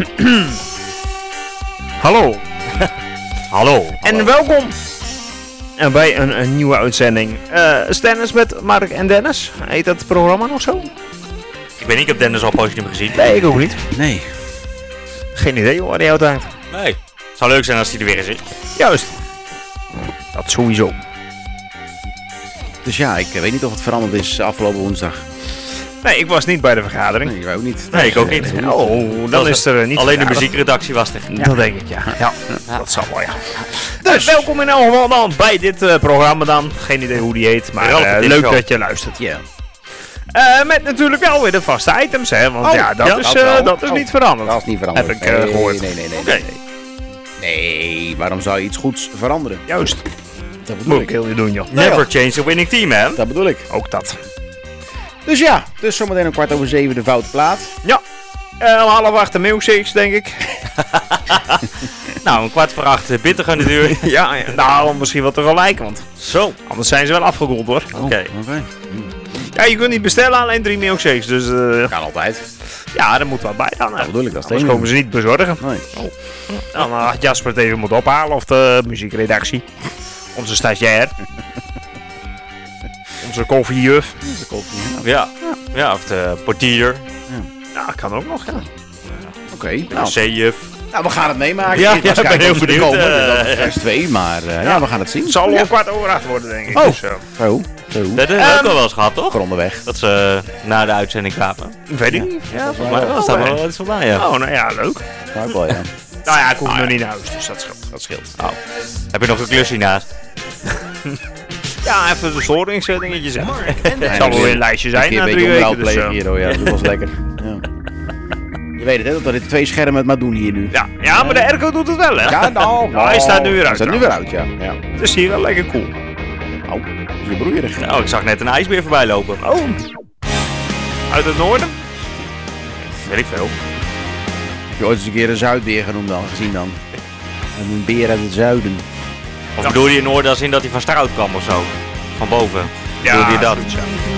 Hallo. Hallo. En welkom bij een nieuwe uitzending. Stennis met Mark en Dennis. Heet dat programma nog zo? Ik heb Dennis al een poosje niet meer gezien. Nee, ik ook niet. Nee. Geen idee hoor, waar hij uithangt. Nee. Het zou leuk zijn als hij er weer is. Juist. Dat sowieso. Dus ja, ik weet niet of het veranderd is afgelopen woensdag. Nee, ik was niet bij de vergadering. Nee, wij ook niet. Nee, ik ook niet. Oh, dan is er niet alleen de vergaderd. muziekredactie was er. Dat denk ik, ja. Dat zal wel, ja. Dus welkom in elk geval dan bij dit programma dan. Geen idee hoe die heet, maar Relatief leuk show. dat je luistert. Ja. Met natuurlijk wel weer de vaste items, hè. Want dat is niet veranderd. Dat is niet veranderd. Heb ik gehoord. Nee. Oké. Nee, waarom zou je iets goeds veranderen? Juist. Dat bedoel Moet ik ik. heel je doen, joh. Never change the winning team, hè? Dat bedoel ik. Ook dat. Dus ja, dus zometeen om 7:15 de foute plaat. Ja. Om 7:30 de milkshakes, denk ik. Nou, 7:15 bitter aan de deur. ja, nou, misschien wel tegelijk, want Zo. anders zijn ze wel afgekoeld, hoor. Oké. Ja, je kunt niet bestellen, alleen 3 milkshakes. Dus Kan altijd. ja, er moet wat bij dan. Dat bedoel ik, dat is Anders het komen ze niet bezorgen. Nee. Dan had Jasper het even moeten ophalen, of de muziekredactie. Onze stagiair. Onze koffiejuf. Dat komt niet. Ja. Ja, of de portier. Ja, kan ook nog, ja. Oké. Nou, C-juf. Nou, we gaan het meemaken. Ja, Ik was ik ben kijken heel of ze er benieuwd, komen. Dat is vers 2, maar ja, we gaan het zien. Het zal ja. om 7:15 worden, denk ik. Oh. Dus, Zo. Dat hebben we ook al wel eens gehad, toch? Voor onderweg. Dat ze na de uitzending kwamen. weet ik niet. Ja, volgens Maar mij dat staat wel iets voorbij, ja. Oh, nou ja, leuk. Maar ook wel, ja. Nou ja, ik hoef nog niet naar huis, dus dat scheelt. Dat scheelt. Oh. Heb je nog een klusje naast? Ja, even de storingsdingetjes. Het Ja, zal wel weer een lijstje zijn Een na keer 3 een weken. beetje Dus, plegen hier, hoor. Ja, dat was lekker. Ja. Je weet het, hè, dat er 2 schermen het maar doen hier nu. ja, maar de airco doet het wel, hè? Ja, nou, hij staat nu weer Hij uit. staat nu weer uit, ja. Het is hier wel lekker cool. Oh, je broeierig. Nou, ik zag net een ijsbeer voorbij lopen. Oh. Uit het noorden? Weet ik veel. Heb je ooit eens een keer een zuidbeer genoemd dan, gezien dan? Een beer uit het zuiden. Of bedoel je in orde als in dat hij van Strout kwam of zo? Van boven? Bedoel je dat? zoiets, ja.